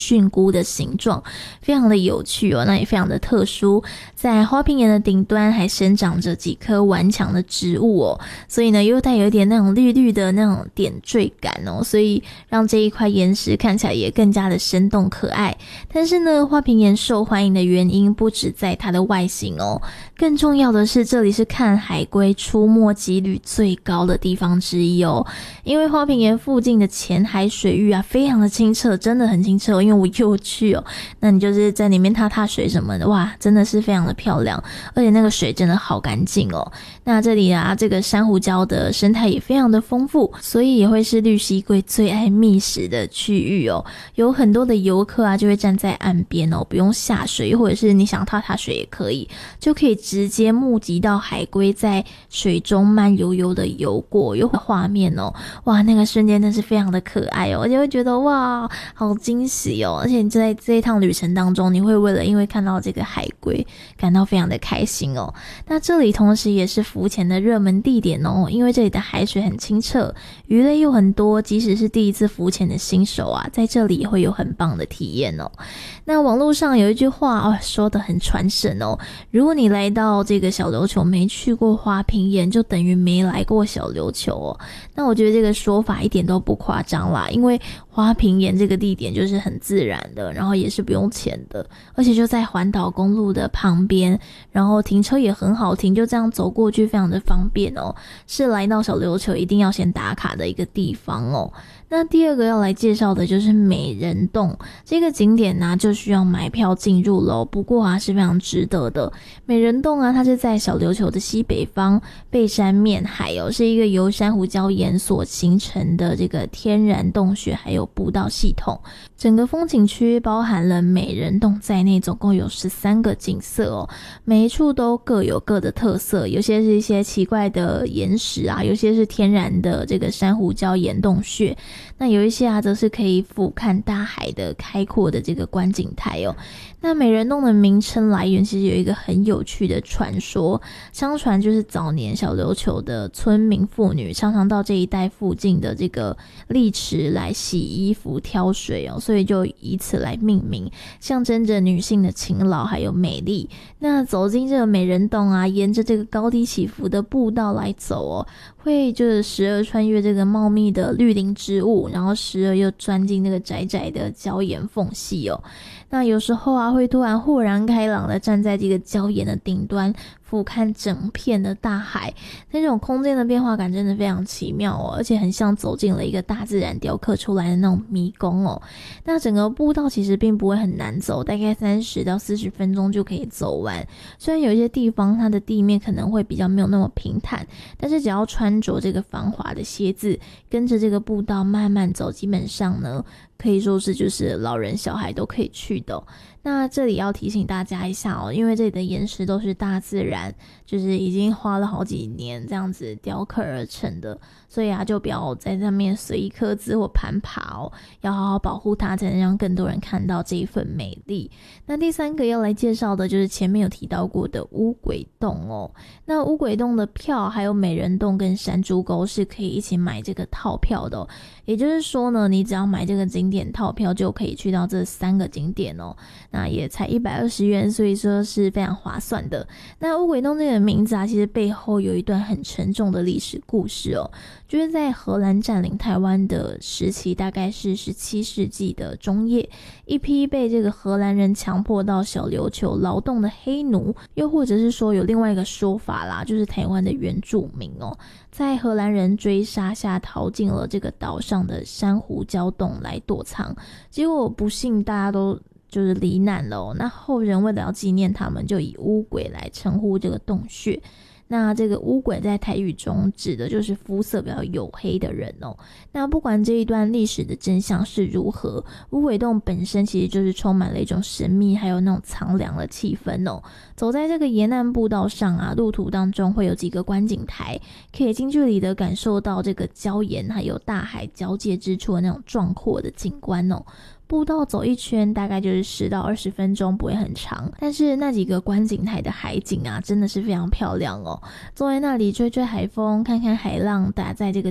蕈菇的形状，非常的有趣哦，那也非常的特殊。在花瓶岩的顶端还生长着几棵顽强的植物哦，所以呢又带有一点那种绿绿的那种点缀感哦，所以让这一块岩石看起来也更加的生动可爱。但是呢，花瓶岩受欢迎的原因不止在它的外形哦，更重要的是这里是看海龟出没几率最高的地方之一哦。因为花瓶岩附近的浅海水域啊非常的清澈，真的很清澈哦，因为我又去哦，那你就是在里面踏水什么的，哇，真的是非常的漂亮，而且那个水真的好干净哦。那这里啊，这个珊瑚礁的生态也非常的丰富，所以也会是绿蜥龟最爱觅食的区域哦。有很多的游客啊就会站在岸边哦，不用下水，或者是你想踏水也可以，就可以直接目击到海龟在水中慢悠悠的游过，有画面哦，哇，那个瞬间真是非常的可爱哦，而且会觉得哇，好惊喜哦。而且你在这一趟旅程当中，你会因为看到这个海龟感到非常的开心哦。那这里同时也是浮潜的热门地点哦，因为这里的海水很清澈，鱼类又很多，即使是第一次浮潜的新手啊，在这里也会有很棒的体验哦。那网络上有一句话哦，说得很传神哦，如果你来到这个小琉球没去过花瓶岩，就等于没来过小琉球哦。那我觉得这个说法一点都不夸张啦，因为花瓶岩这个地点就是很自然的，然后也是不用钱的，而且就在环岛公路的旁边，然后停车也很好停，就这样走过去非常的方便哦，是来到小琉球一定要先打卡的一个地方哦。那第二个要来介绍的就是美人洞，这个景点呢就需要买票进入咯，不过啊是非常值得的。美人洞啊，它是在小琉球的西北方，背山面海哦，是一个由珊瑚礁岩所形成的这个天然洞穴还有步道系统。整个风景区包含了美人洞在内，总共有13个景色哦，每一处都各有各的特色，有些是一些奇怪的岩石啊，有些是天然的这个珊瑚礁岩洞穴，那有一些啊则是可以俯瞰大海的开阔的这个观景台哦。那美人洞的名称来源其实有一个很有趣的传说，相传就是早年小琉球的村民妇女常常到这一带附近的这个砾池来洗衣服挑水哦，所以就以此来命名，象征着女性的勤劳还有美丽。那走进这个美人洞啊，沿着这个高低起伏的步道来走哦，会就是时而穿越这个茂密的绿林植物，然后时而又钻进那个窄窄的礁岩缝隙哦。那有时候啊，会突然豁然开朗的站在这个礁岩的顶端，俯瞰整片的大海，那种空间的变化感真的非常奇妙哦，而且很像走进了一个大自然雕刻出来的那种迷宫哦。那整个步道其实并不会很难走，大概30到40分钟就可以走完。虽然有一些地方它的地面可能会比较没有那么平坦，但是只要穿着这个防滑的鞋子，跟着这个步道慢慢走，基本上呢可以说是就是老人小孩都可以去的哦。那这里要提醒大家一下哦，因为这里的岩石都是大自然，就是已经花了好几年这样子雕刻而成的，所以啊就不要在上面随意刻字或攀爬哦，要好好保护它，才能让更多人看到这一份美丽。那第三个要来介绍的就是前面有提到过的乌鬼洞哦。那乌鬼洞的票还有美人洞跟山猪沟是可以一起买这个套票的哦，也就是说呢，你只要买这个景点套票就可以去到这3个景点哦，那也才120元，所以说是非常划算的。那乌鬼洞这个名字啊，其实背后有一段很沉重的历史故事哦，就是在荷兰占领台湾的时期，大概是17世纪的中叶，一批被这个荷兰人强迫到小琉球劳动的黑奴，又或者是说有另外一个说法啦，就是台湾的原住民哦，在荷兰人追杀下逃进了这个岛上的珊瑚礁洞来躲藏，结果不幸大家都就是罹难了哦。那后人为了要纪念他们，就以乌鬼来称呼这个洞穴。那这个乌鬼在台语中指的就是肤色比较黝黑的人哦。那不管这一段历史的真相是如何，乌鬼洞本身其实就是充满了一种神秘还有那种苍凉的气氛哦。走在这个沿岸步道上啊，路途当中会有几个观景台，可以近距离的感受到这个礁岩还有大海交界之处的那种壮阔的景观哦。步道走一圈大概就是10到20分钟，不会很长，但是那几个观景台的海景啊真的是非常漂亮哦。坐在那里吹吹海风，看看海浪打在这个